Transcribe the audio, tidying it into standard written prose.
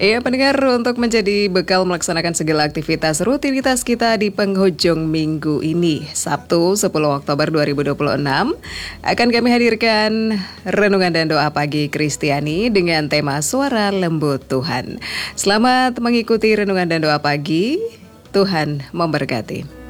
Iya pendengar, untuk menjadi bekal melaksanakan segala aktivitas rutinitas kita di penghujung minggu ini, Sabtu 10 Oktober 2026, akan kami hadirkan Renungan dan Doa Pagi Kristiani dengan tema Suara Lembut Tuhan. Selamat mengikuti Renungan dan Doa Pagi, Tuhan memberkati.